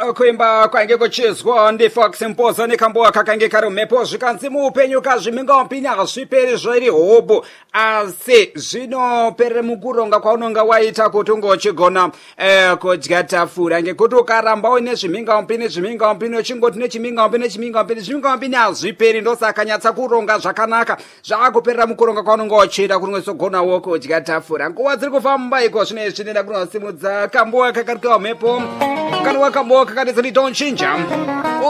kuimba kwainge kuchizwa ndi Fox Mpoza nekambowa kakange kari mhepo zvikanzi muupenyu kazviminga upenyu hazviperi zviri hobu asi zvinoperere mukuronga kwaunonga waita kuti unge uchigona kudya tafura ngekuti ukaramba uine zvimhinga uchingoti nechimhinga upenyu hazviperi ndosaka nyatsa kuronga zvakanaka zvakuperera mukuronga kwaunonga uchida kuti ungezogonawo kudya tafura nguva dziri kufamba iko zvine zvinenda kunosimudza kambowa kakarikewa mhepo kana wakambowa kakati dziri tonchinja